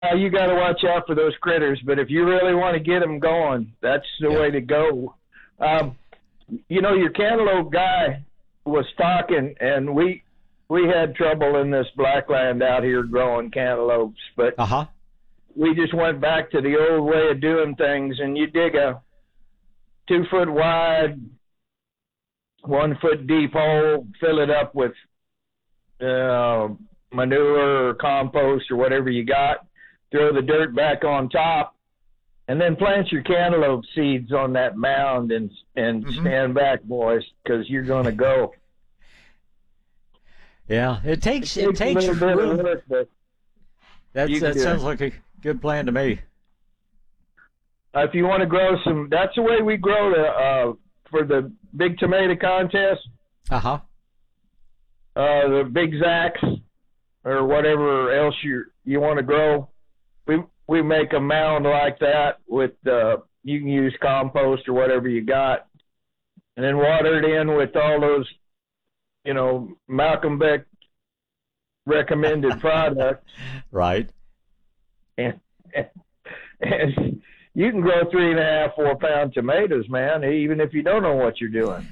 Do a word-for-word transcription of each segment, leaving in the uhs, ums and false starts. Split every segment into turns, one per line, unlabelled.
uh, you got to watch out for those critters. But if you really want to get them going, that's the
yeah.
way to go. Um, you know, your cantaloupe guy was talking, and we we had trouble in this blackland out here growing cantaloupes, but
uh-huh.
we just went back to the old way of doing things, and you dig a two foot wide, one foot deep hole, fill it up with uh, manure or compost or whatever you got, throw the dirt back on top, and then plant your cantaloupe seeds on that mound and and mm-hmm. stand back, boys, because you're going to go.
Yeah, it takes
it takes,
it takes
a little bit of work, but
that's, that sounds like a good plan to me.
Uh, if you want to grow some, that's the way we grow the uh, for the big tomato contest.
Uh-huh.
Uh, the big Zacks or whatever else you you want to grow. We we make a mound like that with uh, you can use compost or whatever you got, and then water it in with all those, you know, Malcolm Beck recommended products.
Right.
And, and and you can grow three and a half, four pound tomatoes, man, even if you don't know what you're doing.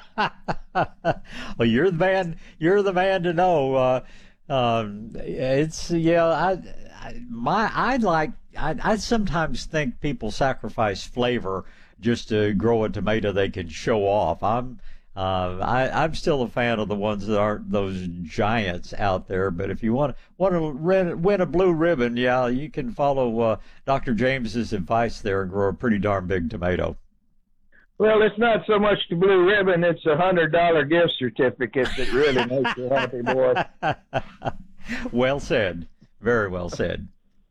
Well, you're the man. You're the man to know. Uh, um, it's yeah. I, I my I like. I, I sometimes think people sacrifice flavor just to grow a tomato they can show off. I'm. Uh, I, I'm still a fan of the ones that aren't those giants out there. But if you want want to win, win a blue ribbon, yeah, you can follow uh, Doctor James's advice there and grow a pretty darn big tomato.
Well, it's not so much the blue ribbon; it's a hundred dollar gift certificate that really makes you happy, boy.
Well said. Very well said.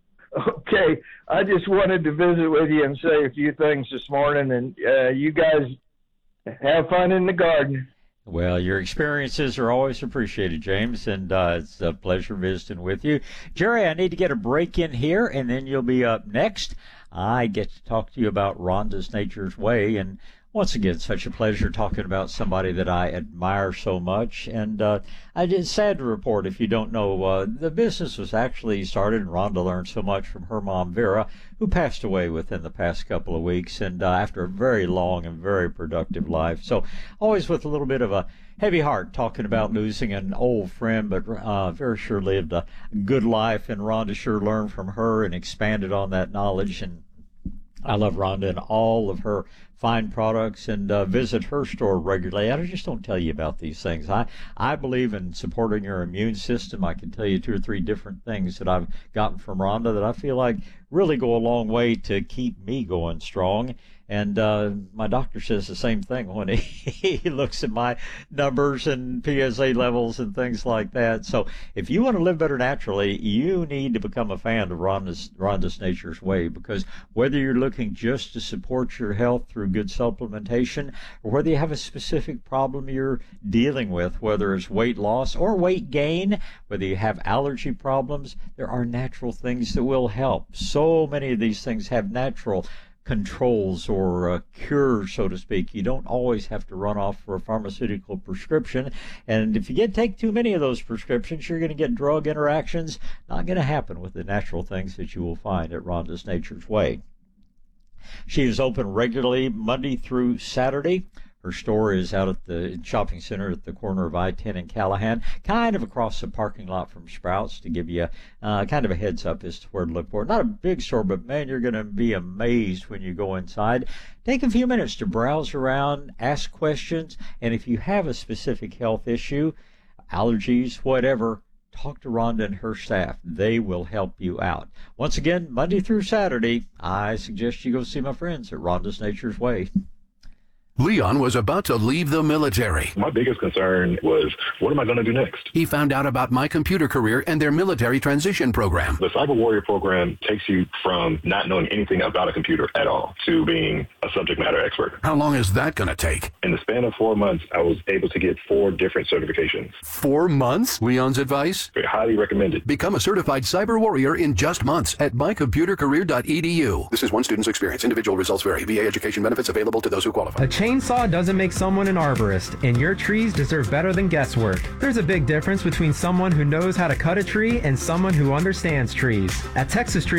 Okay, I just wanted to visit with you and say a few things this morning, and uh, you guys have fun in the garden.
Well, your experiences are always appreciated, James, and uh, it's a pleasure visiting with you. Jerry, I need to get a break in here, and then you'll be up next. I get to talk to you about Rhonda's Nature's Way, and once again, such a pleasure talking about somebody that I admire so much. And uh, I it's sad to report, if you don't know, uh, the business was actually started, and Rhonda learned so much from her mom, Vera, who passed away within the past couple of weeks, and uh, after a very long and very productive life. So always with a little bit of a heavy heart talking about losing an old friend, but uh, Vera sure lived a good life, and Rhonda sure learned from her and expanded on that knowledge. And I love Rhonda and all of her fine products, and uh, visit her store regularly. I just don't tell you about these things. I, I believe in supporting your immune system. I can tell you two or three different things that I've gotten from Rhonda that I feel like really go a long way to keep me going strong. And uh, my doctor says the same thing when he, he looks at my numbers and P S A levels and things like that. So if you want to live better naturally, you need to become a fan of Rhonda's, Rhonda's Nature's Way, because whether you're looking just to support your health through good supplementation, or whether you have a specific problem you're dealing with, whether it's weight loss or weight gain, whether you have allergy problems, there are natural things that will help. So many of these things have natural controls or uh, cures, so to speak. You don't always have to run off for a pharmaceutical prescription. And if you get take too many of those prescriptions, you're going to get drug interactions. Not going to happen with the natural things that you will find at Rhonda's Nature's Way. She is open regularly Monday through Saturday. Her store is out at the shopping center at the corner of I ten and Callahan, kind of across the parking lot from Sprouts, to give you uh, kind of a heads up as to where to look for. Not a big store, but man, you're going to be amazed when you go inside. Take a few minutes to browse around, ask questions, and if you have a specific health issue, allergies, whatever, talk to Rhonda and her staff. They will help you out. Once again, Monday through Saturday, I suggest you go see my friends at Rhonda's Nature's Way.
Leon was about to leave the military.
My biggest concern was, what am I going to do next?
He found out about My Computer Career and their military transition program.
The Cyber Warrior program takes you from not knowing anything about a computer at all to being a subject matter expert.
How long is that going to take?
In the span of four months, I was able to get four different certifications.
Four months? Leon's advice?
Very highly recommended.
Become a certified cyber warrior in just months at my computer career dot e d u. This is one student's experience. Individual results vary. V A education benefits available to those who qualify.
chainsaw doesn't make someone an arborist, and your trees deserve better than guesswork. There's a big difference between someone who knows how to cut a tree and someone who understands trees. At Texas Tree